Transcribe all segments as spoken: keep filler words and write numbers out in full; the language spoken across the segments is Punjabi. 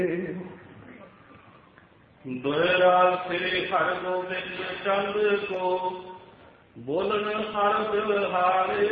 दोहरा से हर गोविंद चंद को बोलन हर व्यवहारे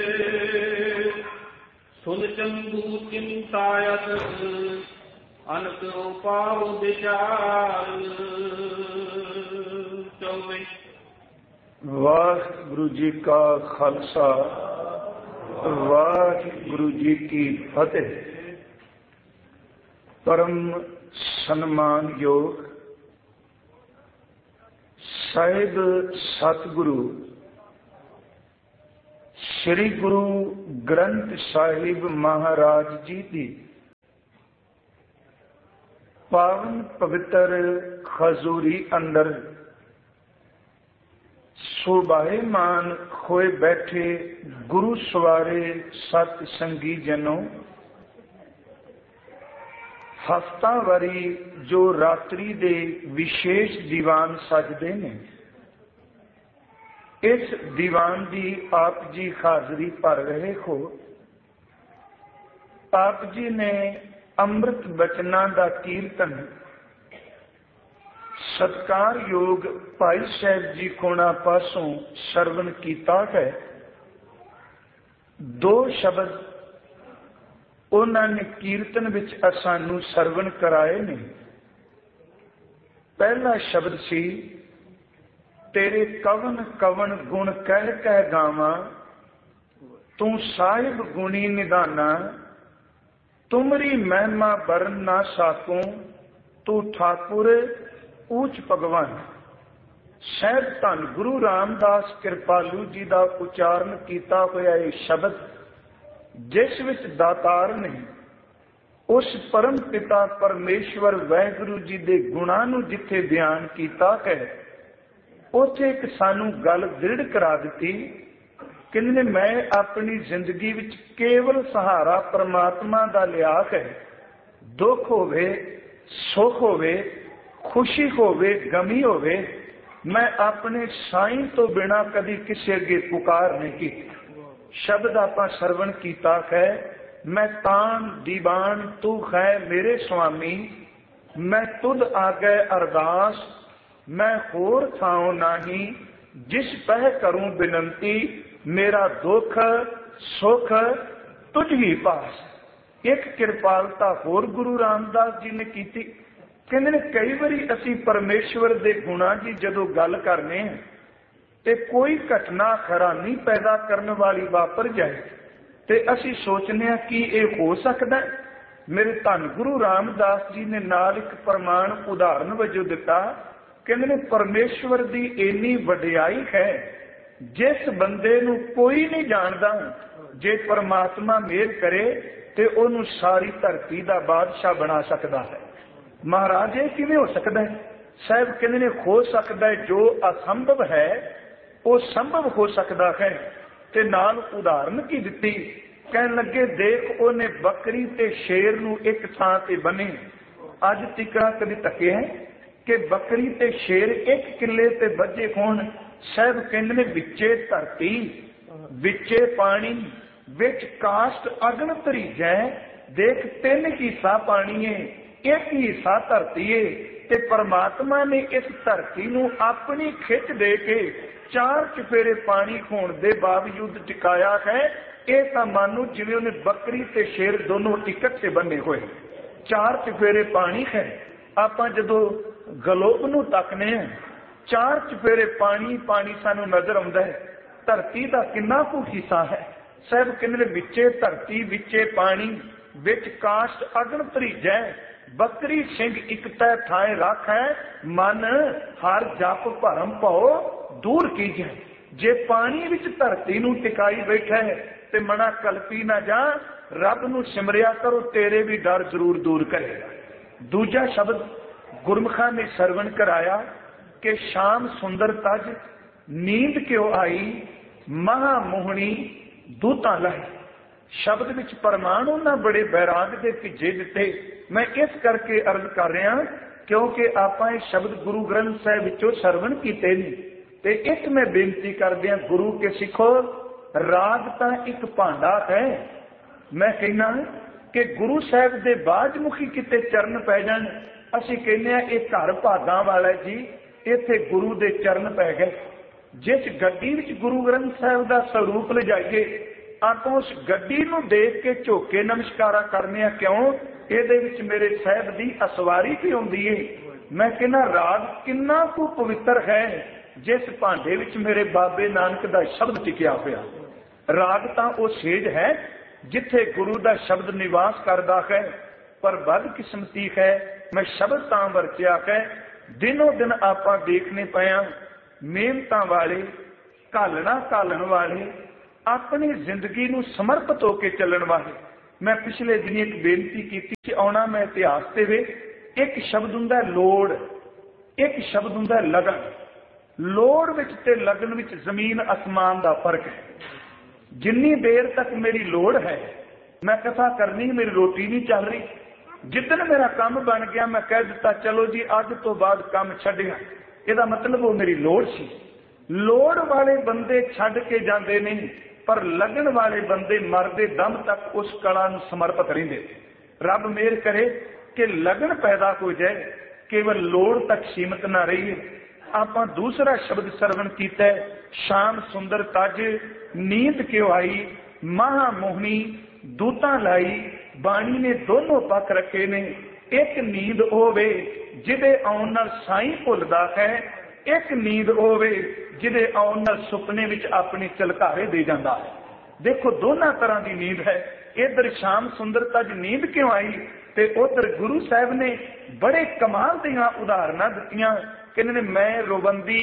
सुन चंदू चिंतायत अनक उपाव विचार। चौबीस। वाहिगुरु जी का खालसा वाहिगुरु जी की फतेह। परम सन्मान योग ਸਾਹਿਬ ਸਤਿਗੁਰੂ ਸ੍ਰੀ ਗੁਰੂ ਗ੍ਰੰਥ ਸਾਹਿਬ ਮਹਾਰਾਜ ਜੀ ਦੀ ਪਾਵਨ ਪਵਿੱਤਰ ਖਜ਼ੂਰੀ ਅੰਦਰ ਸੁਭਾਏਮਾਨ ਹੋਏ ਬੈਠੇ ਗੁਰੂ ਸਵਾਰੇ ਸਤ ਸੰਗੀ ਜਨੋ, ਹਫ਼ਤਾਵਾਰੀ ਜੋ ਰਾਤਰੀ ਦੇ ਵਿਸ਼ੇਸ਼ ਦੀਵਾਨ ਸਜਦੇ ਨੇ, ਇਸ ਦੀਵਾਨ ਦੀ ਆਪ ਜੀ ਹਾਜ਼ਰੀ ਭਰ ਰਹੇ ਹੋ। ਆਪ ਜੀ ਨੇ ਅੰਮ੍ਰਿਤ ਬਚਨਾਂ ਦਾ ਕੀਰਤਨ ਸਤਿਕਾਰਯੋਗ ਭਾਈ ਸਾਹਿਬ ਜੀ ਕੋਣਾ ਪਾਸੋਂ ਸਰਵਣ ਕੀਤਾ ਹੈ। ਦੋ ਸ਼ਬਦ ਉਹਨਾਂ ਨੇ ਕੀਰਤਨ ਵਿੱਚ ਸਾਨੂੰ ਸਰਵਣ ਕਰਾਏ ਨੇ। ਪਹਿਲਾ ਸ਼ਬਦ ਸੀ, ਤੇਰੇ ਕਵਨ ਕਵਨ ਗੁਣ ਕਹਿ ਕਹਿ ਗਾਵਾਂ, ਤੂੰ ਸਾਹਿਬ ਗੁਣੀ ਨਿਧਾਨਾ, ਤੁਮਰੀ ਮਹਿਮਾ ਬਰਨ ਨਾ ਸਾਕੂੰ, ਤੂੰ ਠਾਕੁਰ ਊਚ ਭਗਵਾਨ। ਸਾਹਿਬ ਧੰਨ ਗੁਰੂ ਰਾਮਦਾਸ ਕਿਰਪਾਲੂ ਜੀ ਦਾ ਉਚਾਰਨ ਕੀਤਾ ਹੋਇਆ ਇਹ ਸ਼ਬਦ, ਜਿਸ ਵਿੱਚ ਦਾਤਾਰ ਨੇ ਉਸ ਪਰਮ ਪਿਤਾ ਪਰਮੇਸ਼ਵਰ ਵਾਹਿਗੁਰੂ ਜੀ ਦੇ ਗੁਣਾਂ ਨੂੰ ਜਿੱਥੇ ਬਿਆਨ ਕੀਤਾ ਹੈ, ਉੱਥੇ ਇੱਕ ਸਾਨੂੰ ਗੱਲ ਦ੍ਰਿੜ ਕਰਾ ਦਿੱਤੀ। ਕਹਿੰਦੇ ਨੇ ਮੈਂ ਆਪਣੀ ਜ਼ਿੰਦਗੀ ਵਿੱਚ ਕੇਵਲ ਸਹਾਰਾ ਪਰਮਾਤਮਾ ਦਾ ਲਿਆ ਹੈ। ਦੁੱਖ ਹੋਵੇ, ਸੁੱਖ ਹੋਵੇ, ਖੁਸ਼ੀ ਹੋਵੇ, ਗਮੀ ਹੋਵੇ, ਮੈਂ ਆਪਣੇ ਸਾਈਂ ਤੋਂ ਬਿਨਾਂ ਕਦੀ ਕਿਸੇ ਅੱਗੇ ਪੁਕਾਰ ਨਹੀਂ ਕੀਤੀ। ਸ਼ਬਦ ਆਪਾਂ ਸਰਵਣ ਕੀਤਾ ਹੈ, ਮੈਂ ਤਾਨ ਦੀਵਾਨ ਤੂੰ ਹੈ ਮੇਰੇ ਸੁਆਮੀ, ਮੈਂ ਤੁਧ ਆਗੇ ਅਰਦਾਸ, ਮੈਂ ਹੋਰ ਥਾਉ ਨਾਹੀ, ਜਿਸ ਪਹਿ ਕਰੂੰ ਬਿਨੰਤੀ, ਮੇਰਾ ਦੁੱਖ ਸੁੱਖ ਤੁਝ ਹੀ ਪਾਸ। ਇੱਕ ਕਿਰਪਾਲਤਾ ਹੋਰ ਗੁਰੂ ਰਾਮਦਾਸ ਜੀ ਨੇ ਕੀਤੀ। ਕਹਿੰਦੇ ਨੇ ਕਈ ਵਾਰੀ ਅਸੀਂ ਪਰਮੇਸ਼ਵਰ ਦੇ ਗੁਣਾਂ ਦੀ ਜਦੋਂ ਗੱਲ ਕਰਨੇ ਹਾਂ ਤੇ ਕੋਈ ਘਟਨਾ ਹੈਰਾਨੀ ਪੈਦਾ ਕਰਨ ਵਾਲੀ ਵਾਪਰ ਜਾਏ ਤੇ ਅਸੀਂ ਸੋਚਨੇ ਹਾਂ ਕਿ ਇਹ ਹੋ ਸਕਦਾ। ਮੇਰੇ ਧੰਨ ਗੁਰੂ ਰਾਮਦਾਸ ਜੀ ਨੇ ਨਾਲ ਇੱਕ ਪ੍ਰਮਾਣ ਉਦਾਹਰਨ ਵਜੋਂ ਦਿੱਤਾ। ਕਹਿੰਦੇ ਨੇ ਪਰਮੇਸ਼ਵਰ ਦੀ ਇੰਨੀ ਵਡਿਆਈ ਹੈ, ਜਿਸ ਬੰਦੇ ਨੂੰ ਕੋਈ ਨਹੀਂ ਜਾਣਦਾ, ਜੇ ਪਰਮਾਤਮਾ ਮਿਹਰ ਕਰੇ ਤੇ ਉਹਨੂੰ ਸਾਰੀ ਧਰਤੀ ਦਾ ਬਾਦਸ਼ਾਹ ਬਣਾ ਸਕਦਾ ਹੈ। ਮਹਾਰਾਜ ਇਹ ਕਿਵੇਂ ਹੋ ਸਕਦਾ ਹੈ? ਸਾਹਿਬ ਕਹਿੰਦੇ ਨੇ ਹੋ ਸਕਦਾ ਹੈ, ਜੋ ਅਸੰਭਵ ਹੈ ਉਹ ਸੰਭਵ ਹੋ ਸਕਦਾ ਹੈ। ਤੇ ਨਾਲ ਉਦਾਹਰਨ ਕੀ ਦਿੱਤੀ, ਕਹਿਣ ਲੱਗੇ ਦੇਖ ਉਹਨੇ ਬੱਕਰੀ ਤੇ ਸ਼ੇਰ ਨੂੰ ਇੱਕ ਥਾਂ ਤੇ ਬੰਨੇ। ਅੱਜ ਤੀਕਰਾ ਕਦੀ ਤੱਕਿਆ ਹੈ ਕਿ ਬੱਕਰੀ ਤੇ ਸ਼ੇਰ ਇੱਕ ਕਿੱਲੇ ਤੇ ਬੱਝੇ ਹੋਣ? ਸਾਹਿਬ ਕਹਿੰਦੇ ਨੇ ਵਿੱਚੇ ਧਰਤੀ, ਵਿੱਚੇ ਪਾਣੀ, ਵਿੱਚ ਕਾਸ਼ਟ ਅਗਨ ਧਰੀਜੈ। ਦੇਖ ਤਿੰਨ ਹਿੱਸਾ ਪਾਣੀ ਏ, ਇੱਕ ਹਿੱਸਾ ਧਰਤੀ ਏ, ਤੇ ਪਰਮਾਤਮਾ ਨੇ ਇਸ ਧਰਤੀ ਨੂੰ ਆਪਣੀ ਖਿੱਚ ਦੇ ਕੇ ਚਾਰ ਚੁਫੇਰੇ ਪਾਣੀ ਹੋਣ ਦੇ ਬਾਵਜੂਦ ਟਿਕਾਇਆ ਹੈ। ਇਹ ਤਾਂ ਮਾਨੋ ਜਿਵੇਂ ਉਹਨੇ ਬੱਕਰੀ ਤੇ ਸ਼ੇਰ ਦੋਨੋਂ ਇਕੱਠੇ ਬੰਨੇ ਹੋਏ। ਚਾਰ ਚੁਫੇਰੇ ਪਾਣੀ ਹੈ। ਆਪਾਂ ਜਦੋਂ ਗਲੋਬ ਨੂੰ ਤੱਕਨੇ ਹਾਂ, ਚਾਰ ਚੁਫੇਰੇ ਪਾਣੀ ਪਾਣੀ ਸਾਨੂੰ ਨਜ਼ਰ ਆਉਂਦਾ ਹੈ। ਧਰਤੀ ਦਾ ਕਿੰਨਾ ਕੁ ਹਿੱਸਾ ਹੈ? ਸਾਹਿਬ ਕਹਿੰਦੇ ਨੇ ਵਿੱਚੇ ਧਰਤੀ, ਵਿੱਚੇ ਪਾਣੀ, ਵਿੱਚ ਕਾਸ਼ਟ ਅਗਨ ਧਰੀਜੈ। ਬੱਕਰੀ ਸਿੰਘ ਇੱਕ ਤੈ ਥਾਏ ਰੱਖ ਹੈ, ਮਨ ਹਰ ਜਪ ਭਰਮ ਭਉ ਦੂਰ ਕੀਜੈ। ਜੇ ਪਾਣੀ ਵਿੱਚ ਧਰਤੀ ਨੂੰ ਟਿਕਾਈ ਬੈਠਾ ਹੈ ਤੇ ਮਨਾ ਕਲਪੀ ਨਾ ਜਾ, ਰੱਬ ਨੂੰ ਸਿਮਰਿਆ ਕਰੋ, ਤੇਰੇ ਵੀ ਡਰ ਜ਼ਰੂਰ ਦੂਰ ਕਰੇਗਾ। ਦੂਜਾ ਸ਼ਬਦ ਗੁਰਮੁਖਾਂ ਨੇ ਸਰਵਣ ਕਰਾਇਆ ਕਿ ਸ਼ਾਮ ਸੁੰਦਰ ਤਜ, ਨੀਂਦ ਕਿਉ ਆਈ, ਮਹਾ ਮੋਹਣੀ ਦੂਤਾਂ ਲਾਈ। ਸ਼ਬਦ ਵਿੱਚ ਪ੍ਰਮਾਣ ਉਹਨਾਂ ਬੜੇ ਬੈਰਾਗ ਦੇ ਭਿੱਜੇ ਦਿੱਤੇ। ਮੈਂ ਇਸ ਕਰਕੇ ਅਰਜ਼ ਕਰ ਰਿਹਾ ਕਿਉਂਕਿ ਆਪਾਂ ਇਹ ਸ਼ਬਦ ਗੁਰੂ ਗ੍ਰੰਥ ਸਾਹਿਬ ਵਿੱਚੋਂ ਸਰਵਣ ਕੀਤੇ ਨੇ। ਤੇ ਇੱਕ ਮੈਂ ਬੇਨਤੀ ਕਰਦਿਆਂ ਗੁਰੂ ਕੇ ਸਿੱਖੋ, ਰਾਗ ਤਾਂ ਇੱਕ ਭਾਂਡਾ ਹੈ। ਮੈਂ ਕਹਿਣਾ ਕਿ ਗੁਰੂ ਸਾਹਿਬ ਦੇ ਬਾਝਮੁਖੀ ਕਿਤੇ ਚਰਨ ਪੈ ਜਾਣ, ਅਸੀਂ ਕਹਿੰਦੇ ਆ ਇਹ ਘਰ ਭਾਗਾਂ ਵਾਲਾ ਜੀ, ਇੱਥੇ ਗੁਰੂ ਦੇ ਚਰਨ ਪੈ ਗਏ। ਜਿਸ ਗੱਡੀ ਵਿੱਚ ਗੁਰੂ ਗ੍ਰੰਥ ਸਾਹਿਬ ਦਾ ਸਰੂਪ ਲਿਜਾਈਏ, ਆਪਾਂ ਉਸ ਗੱਡੀ ਨੂੰ ਦੇਖ ਕੇ ਝੋਕੇ ਨਮਸਕਾਰਾ ਕਰਨੇ ਆ। ਕਿਉਂ? ਇਹਦੇ ਵਿੱਚ ਮੇਰੇ ਸਾਹਿਬ ਦੀ ਅਸਵਾਰੀ ਵੀ ਆਉਂਦੀ ਏ। ਮੈਂ ਕਹਿੰਦਾ ਰਾਗ ਕਿੰਨਾ ਕੁ ਪਵਿੱਤਰ ਹੈ, ਜਿਸ ਭਾਂਡੇ ਵਿੱਚ ਮੇਰੇ ਬਾਬੇ ਨਾਨਕ ਦਾ ਸ਼ਬਦ ਟਿਕਿਆ ਹੋਇਆ। ਰਾਗ ਤਾਂ ਉਹ ਸੇਜ ਹੈ ਜਿੱਥੇ ਗੁਰੂ ਦਾ ਸ਼ਬਦ ਨਿਵਾਸ ਕਰਦਾ ਹੈ, ਪਰ ਬਦਕਿਸਮਤੀ ਹੈ ਮੈਂ ਸ਼ਬਦ ਤਾਂ ਵਰਤਿਆ ਹੈ। ਦਿਨੋਂ ਦਿਨ ਆਪਾਂ ਦੇਖਣੇ ਪਿਆ ਮਿਹਨਤਾਂ ਵਾਲੇ, ਘਾਲਣਾ ਘਾਲਣ ਵਾਲੇ, ਆਪਣੀ ਜ਼ਿੰਦਗੀ ਨੂੰ ਸਮਰਪਿਤ ਹੋ ਕੇ ਚੱਲਣ ਵਾਲੇ। ਮੈਂ ਪਿਛਲੇ ਦਿਨੀ ਇੱਕ ਬੇਨਤੀ ਕੀਤੀ ਕਿ ਆਉਣਾ ਮੈਂ ਇਤਿਹਾਸ ਤੇ ਵੇ, ਇੱਕ ਸ਼ਬਦ ਹੁੰਦਾ ਲੋੜ, ਇੱਕ ਸ਼ਬਦ ਹੁੰਦਾ ਲਗਨ। ਲੋੜ ਵਿੱਚ ਤੇ ਲਗਨ ਵਿੱਚ ਜ਼ਮੀਨ ਅਸਮਾਨ ਦਾ ਫਰਕ ਹੈ। ਜਿੰਨੀ ਦੇਰ ਤੱਕ ਮੇਰੀ ਲੋੜ ਹੈ ਮੈਂ ਕਥਾ ਕਰਨੀ, ਮੇਰੀ ਰੋਟੀ ਨਹੀਂ ਚੱਲ ਰਹੀ। ਜਿੱਦਣ ਮੇਰਾ ਕੰਮ ਬਣ ਗਿਆ ਮੈਂ ਕਹਿ ਦਿੱਤਾ ਚਲੋ ਜੀ ਅੱਜ ਤੋਂ ਬਾਅਦ ਕੰਮ ਛੱਡਿਆ, ਇਹਦਾ ਮਤਲਬ ਉਹ ਮੇਰੀ ਲੋੜ ਸੀ। ਲੋੜ ਵਾਲੇ ਬੰਦੇ ਛੱਡ ਕੇ ਜਾਂਦੇ ਨਹੀਂ, ਪਰ ਲਗਨ ਵਾਲੇ ਬੰਦੇ ਮਰਦੇ ਦਮ ਤੱਕ ਉਸ ਕਲਾ ਨੂੰ ਸਮਰਪਿਤ ਰਹਿੰਦੇ। ਰੱਬ ਮਿਹਰ ਕਰੇ ਕਿ ਲਗਨ ਪੈਦਾ ਹੋ ਜਾਏ, ਕੇਵਲ ਲੋੜ ਤੱਕ ਸੀਮਤ ਨਾ ਰਹੀਏ। ਆਪਾਂ ਦੂਸਰਾ ਸ਼ਬਦ ਸਰਵਣ ਕੀਤਾ, ਸ਼ਾਮ ਸੁੰਦਰ ਤਜ ਨੀਂਦ ਕਿਉ ਆਈ, ਮਹਾ ਮੋਹਣੀ ਦੂਤਾਂ ਲਾਈ। ਬਾਣੀ ਨੇ ਦੋਨੋਂ ਪੱਖ ਰੱਖੇ ਨੇ। ਇੱਕ ਨੀਂਦ ਹੋਵੇ ਜਿਹਦੇ ਆਉਣ ਨਾਲ ਸਾਈਂ ਭੁੱਲਦਾ ਹੈ, ਇੱਕ ਨੀਂਦ ਹੋਵੇ ਜਿਹਦੇ ਆਉਣ ਨਾਲ ਸੁਪਨੇ ਵਿੱਚ ਆਪਣੀ ਝਲਕਾਰੇ ਦੇ ਜਾਂਦਾ ਹੈ। ਦੇਖੋ ਦੋਨਾਂ ਤਰ੍ਹਾਂ ਦੀ ਨੀਂਦ ਹੈ। ਇੱਧਰ ਸ਼ਾਮ ਸੁੰਦਰਤਾ ਚ ਨੀਂਦ ਕਿਉਂ ਆਈ, ਤੇ ਉਧਰ ਗੁਰੂ ਸਾਹਿਬ ਨੇ ਬੜੇ ਕਮਾਲ ਦੀਆਂ ਉਦਾਹਰਨਾਂ ਦਿੱਤੀਆਂ। ਕਹਿੰਦੇ ਨੇ ਮੈਂ ਰੋਵੰਦੀ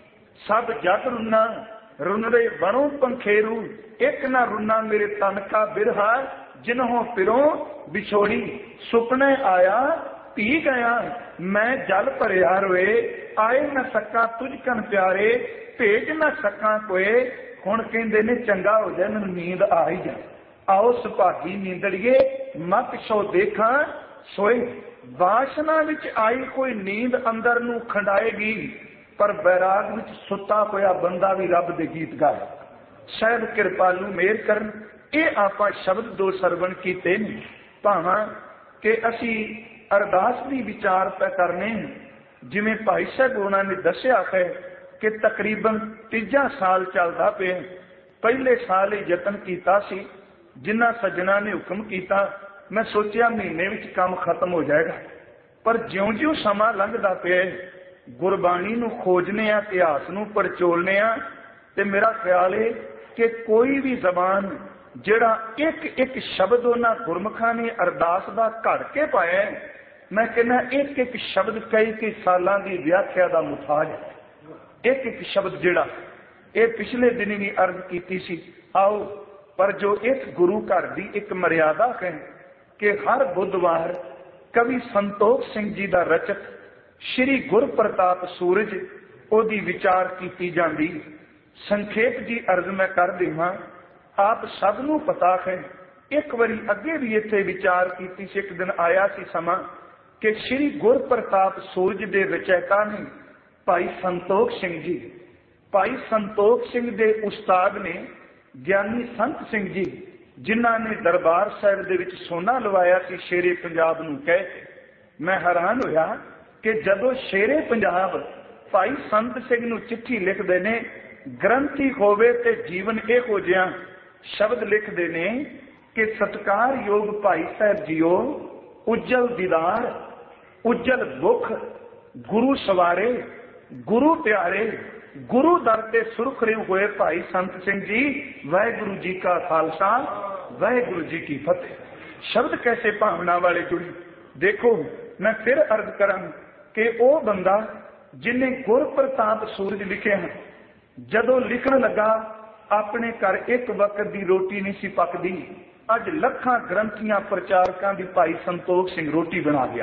ਸਭ ਜਗ ਰੁਨਾ, ਰੁਨਰੇ ਬਣੋ ਪੰਖੇਰੂ, ਇੱਕ ਨਾ ਰੁਨਾ ਮੇਰੇ ਤਨ ਕਾ ਬਿਰਹਾ, ਜਿਨਹੋਂ ਫਿਰੋਂ ਵਿਛੋੜੀ। ਸੁਪਨੇ ਆਇਆ ਪੀ ਗਿਆ, ਮੈਂ ਜਲ ਭਰਿਆ ਰੋਏ, ਆਏ ਨਾ ਸਕਾਂ ਤੁਝ ਕਨ ਪਿਆਰੇ, ਭੇਜ ਨਾ ਸਕਾਂ ਕੋਏ। ਹੁਣ ਕਹਿੰਦੇ ਨੇ ਚੰਗਾ ਹੋ ਜਾ, ਮੈਨੂੰ ਨੀਂਦ ਆ ਹੀ ਜਾ। ਆਓ ਸੁਭਾਗੀ ਨੀਂਦੜੀਏ ਮਤ ਸੋ ਦੇਖਾਂ ਸੋਏ। ਵਾਸ਼ਨਾ ਵਿੱਚ ਆਈ ਕੋਈ ਨੀਂਦ ਅੰਦਰ ਨੂੰ ਖੰਡਾਏਗੀ, ਪਰ ਬੈਰਾਗ ਵਿੱਚ ਸੁੱਤਾ ਹੋਇਆ ਬੰਦਾ ਵੀ ਰੱਬ ਦੇ ਗੀਤ ਗਾਏ। ਸ਼ਾਇਦ ਕਿਰਪਾਲੂ ਮਿਹਰ ਕਰਨ। ਇਹ ਆਪਾਂ ਸ਼ਬਦ ਦੋ ਸਰਵਣ ਕੀਤੇ ਨੇ, ਭਾਵਾਂ ਕਿ ਅਸੀਂ ਅਰਦਾਸ ਦੀ ਵਿਚਾਰ ਪੈ ਕਰਨੇ। ਜਿਵੇਂ ਭਾਈ ਸਾਹਿਬ ਉਹਨਾਂ ਨੇ ਦੱਸਿਆ ਹੈ ਕਿ ਤਕਰੀਬਨ ਤੀਜਾ ਸਾਲ ਚੱਲਦਾ ਪਿਆ। ਪਹਿਲੇ ਸਾਲ ਹੀ ਯਤਨ ਕੀਤਾ ਸੀ, ਜਿਨ੍ਹਾਂ ਸੱਜਣਾ ਨੇ ਹੁਕਮ ਕੀਤਾ ਮੈਂ ਸੋਚਿਆ ਮਹੀਨੇ ਵਿੱਚ ਕੰਮ ਖਤਮ ਹੋ ਜਾਏਗਾ। ਪਰ ਜਿਉਂ ਜਿਉਂ ਸਮਾਂ ਲੰਘਦਾ ਪਿਆ, ਗੁਰਬਾਣੀ ਨੂੰ ਖੋਜਨੇ ਆ, ਇਤਿਹਾਸ ਨੂੰ ਪੜਚੋਲਨੇ ਆ, ਤੇ ਮੇਰਾ ਖਿਆਲ ਹੈ ਕਿ ਕੋਈ ਵੀ ਜ਼ਬਾਨ ਜਿਹੜਾ ਇੱਕ ਇੱਕ ਸ਼ਬਦ ਉਹਨਾਂ ਗੁਰਮੁਖਾਂ ਨੇ ਅਰਦਾਸ ਦਾ ਘੜ ਕੇ ਪਾਇਆ, ਮੈਂ ਕਹਿੰਦਾ ਇੱਕ ਇੱਕ ਸ਼ਬਦ ਕਈ ਕਈ ਸਾਲਾਂ ਦੀ ਵਿਆਖਿਆ ਦਾ ਮੁਤਾਜ ਹੈ। ਇੱਕ ਇੱਕ ਸ਼ਬਦ ਜਿਹੜਾ ਇਹ ਪਿਛਲੇ ਦਿਨੀ ਵੀ ਅਰਜ਼ ਕੀਤੀ ਸੀ। ਆਓ, ਪਰ ਜੋ ਇੱਕ ਗੁਰੂ ਘਰ ਦੀ ਇੱਕ ਮਰਿਆਦਾ ਹੈ ਕਿ ਹਰ ਬੁੱਧਵਾਰ ਕਵੀ ਸੰਤੋਖ ਸਿੰਘ ਜੀ ਦਾ ਰਚਕ ਸ਼੍ਰੀ ਗੁਰਪ੍ਰਤਾਪ ਸੂਰਜ ਉਹਦੀ ਵਿਚਾਰ ਕੀਤੀ ਜਾਂਦੀ। ਸੰਖੇਪ ਜੀ ਅਰਜ਼ ਮੈਂ ਕਰ ਦੇਵਾਂ, ਆਪ ਸਭ ਨੂੰ ਪਤਾ ਹੈ। ਇੱਕ ਵਾਰੀ ਅੱਗੇ ਵੀ ਇੱਥੇ ਵਿਚਾਰ ਕੀਤੀ ਸੀ। ਇੱਕ ਦਿਨ ਆਇਆ ਸੀ ਸਮਾਂ ਕਿ ਸ਼੍ਰੀ ਗੁਰਪ੍ਰਤਾਪ ਸੂਰਜ ਦੇ ਰਚੈਤਾ ਨੇ ਭਾਈ ਸੰਤੋਖ ਸਿੰਘ ਜੀ। ਭਾਈ ਸੰਤੋਖ ਸਿੰਘ ਦੇ ਉਸਤਾਦ ਨੇ ਗਿਆਨੀ ਸੰਤ ਸਿੰਘ ਜੀ, ਜਿਨ੍ਹਾਂ ਨੇ ਦਰਬਾਰ ਸਾਹਿਬ ਦੇ ਵਿੱਚ ਸੋਨਾ ਲਵਾਇਆ ਸੀ ਸ਼ੇਰੇ ਪੰਜਾਬ ਨੂੰ ਕਹਿ ਕੇ। ਮੈਂ ਹੈਰਾਨ ਹੋਇਆ ਕਿ ਜਦੋਂ ਸ਼ੇਰੇ ਪੰਜਾਬ ਭਾਈ ਸੰਤ ਸਿੰਘ ਨੂੰ ਚਿੱਠੀ ਲਿਖਦੇ ਨੇ, ਗ੍ਰੰਥੀ ਹੋਵੇ ਤੇ ਜੀਵਨ ਇਹੋ ਜਿਹਾ ਸ਼ਬਦ ਲਿਖਦੇ ਨੇ ਕਿ ਸਤਿਕਾਰਯੋਗ ਭਾਈ ਸਾਹਿਬ ਜੀਓ, ਉਜਲ ਦੀਦਾਰ ਉਜਲ ਮੁਖ, ਗੁਰੂ ਸਵਾਰੇ ਗੁਰੂ ਪਿਆਰੇ, ਗੁਰੂ ਦਰ ਤੇ ਸੁਰਖਰੇ ਹੋਏ ਭਾਈ ਸੰਤ ਸਿੰਘ ਜੀ। ਵਾਹਿਗੁਰੂ ਜੀ ਕਾ ਖਾਲਸਾ, ਵਾਹਿਗੁਰੂ ਜੀ ਕੀ ਫਤਿਹ। ਸ਼ਬਦ ਕੈਸੇ ਭਾਵਨਾ ਵਾਲੇ ਜੁੜੀ। ਦੇਖੋ ਮੈਂ ਫਿਰ ਅਰਜ਼ ਕਰਾਂ ਕਿ ਉਹ ਬੰਦਾ ਜਿਹਨੇ ਗੁਰਪ੍ਰਤਾਪ ਸੂਰਜ ਲਿਖਿਆ, ਜਦੋਂ ਲਿਖਣ ਲੱਗਾ ਆਪਣੇ ਘਰ ਇੱਕ ਵਕਤ ਦੀ ਰੋਟੀ ਨਹੀਂ ਸੀ ਪੱਕਦੀ। ਅੱਜ ਲੱਖਾਂ ਗ੍ਰੰਥੀਆਂ ਪ੍ਰਚਾਰਕਾਂ ਦੀ ਭਾਈ ਸੰਤੋਖ ਸਿੰਘ ਰੋਟੀ ਬਣਾ ਗਿਆ।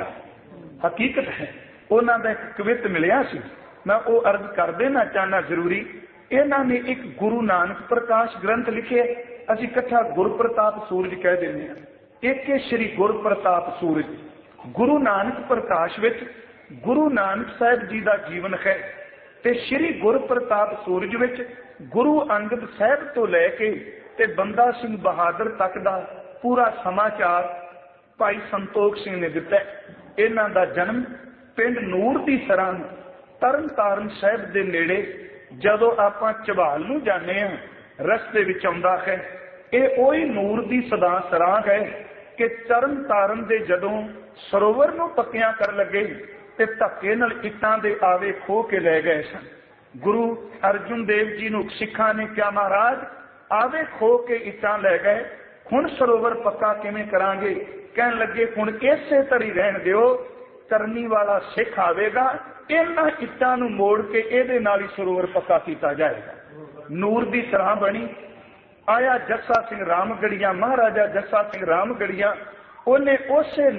ਹਕੀਕਤ ਹੈ, ਉਹਨਾਂ ਦਾ ਇੱਕ ਕਵਿਤ ਮਿਲਿਆ ਸੀ, ਮੈਂ ਉਹ ਅਰਜ਼ ਕਰ ਦੇਣਾ ਚਾਹਨਾ ਜ਼ਰੂਰੀ। ਇਹਨਾਂ ਨੇ ਇੱਕ ਗੁਰੂ ਨਾਨਕ ਪ੍ਰਕਾਸ਼ ਗ੍ਰੰਥ ਲਿਖਿਆ, ਅਸੀਂ ਇਕੱਠਾ ਗੁਰਪ੍ਰਤਾਪ ਸੂਰਜ ਕਹਿ ਦਿੰਦੇ ਹਾਂ। ਇੱਕ ਹੈ ਸ਼੍ਰੀ ਗੁਰਪ੍ਰਤਾਪ ਸੂਰਜ। ਗੁਰੂ ਨਾਨਕ ਪ੍ਰਕਾਸ਼ ਵਿੱਚ ਗੁਰੂ ਨਾਨਕ ਸਾਹਿਬ ਜੀ ਦਾ ਜੀਵਨ ਹੈ, ਤੇ ਸ਼੍ਰੀ ਗੁਰਪ੍ਰਤਾਪ ਸੂਰਜ ਵਿੱਚ ਗੁਰੂ ਅੰਗਦ ਸਾਹਿਬ ਤੋਂ ਲੈ ਕੇ ਤੇ ਬੰਦਾ ਸਿੰਘ ਬਹਾਦਰ ਤੱਕ ਦਾ ਪੂਰਾ ਸਮਾਚਾਰ ਭਾਈ ਸੰਤੋਖ ਸਿੰਘ ਨੇ ਦਿੱਤਾ। ਇਹਨਾਂ ਦਾ ਜਨਮ ਪਿੰਡ ਨੂਰ ਦੀ ਸਰਾਂ ਤਰਨ ਤਾਰਨ ਸਾਹਿਬ ਦੇ ਨੇੜੇ, ਜਦੋਂ ਆਪਾਂ ਝਬਾਲ ਨੂੰ ਜਾਂਦੇ ਹਾਂ ਰਸਤੇ ਵਿੱਚ ਆਉਂਦਾ ਹੈ। ਇਹ ਉਹੀ ਨੂਰ ਦੀ ਸਦਾ ਸਰਾਂ ਹੈ ਕਿ ਤਰਨ ਤਾਰਨ ਦੇ ਜਦੋਂ ਸਰੋਵਰ ਨੂੰ ਪੱਕਿਆਂ ਕਰਨ ਲੱਗੇ ਤੇ ਧੱਕੇ ਨਾਲ ਇੱਟਾਂ ਦੇ ਆਵੇ ਖੋਹ ਕੇ ਲੈ ਗਏ ਸਨ। ਗੁਰੂ ਅਰਜਨ ਦੇਵ ਜੀ ਨੂੰ ਸਿੱਖਾਂ ਨੇ ਕਿਹਾ, ਮਹਾਰਾਜ ਆਵੇ ਖੋਹ ਕੇ ਇੱਟਾਂ ਲੈ ਗਏ, ਹੁਣ ਸਰੋਵਰ ਪੱਕਾ ਕਿਵੇਂ ਕਰਾਂਗੇ? ਕਹਿਣ ਲੱਗੇ ਹੁਣ ਇਸੇ ਤਰ੍ਹਾਂ ਰਹਿਣ ਦਿਓ, ਕਰਨੀ ਵਾਲਾ ਸਿੱਖ ਆਵੇਗਾ, ਇਹਨਾਂ ਇੱਟਾਂ ਨੂੰ ਮੋੜ ਕੇ ਇਹਦੇ ਨਾਲ ਹੀ ਸਰੋਵਰ ਪੱਕਾ ਕੀਤਾ ਜਾਏਗਾ। ਨੂਰ ਦੀ ਸਰਾਂ ਬਣੀ। ਆਇਆ ਜੱਸਾ ਸਿੰਘ ਰਾਮਗੜੀਆ, ਮਹਾਰਾਜਾ ਜੱਸਾ ਸਿੰਘ ਰਾਮਗੜੀਆ, ਉਹਨੇ ਉਸੇ